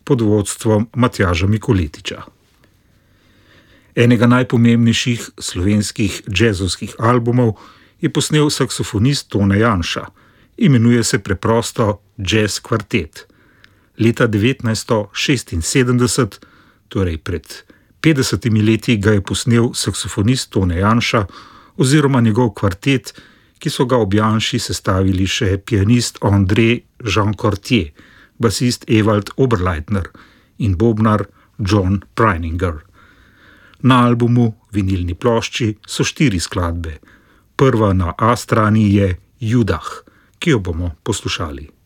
pod vodstvom Matjaža Mikoletiča. Enega najpomembnejših slovenskih jazzovskih albumov je posnel saksofonist Tone Janša. Imenuje se preprosto Jazz kvartet. Leta 1976, torej pred 50 leti, ga je posnel saksofonist Tone Janša oziroma njegov kvartet, ki so ga ob Janši sestavili še pianist André Jean Cortier, basist Ewald Oberleitner in bobnar John Preininger. Na albumu Vinilni plošči so 4 skladbe. Prva na A strani je Judah, ki jo bomo poslušali.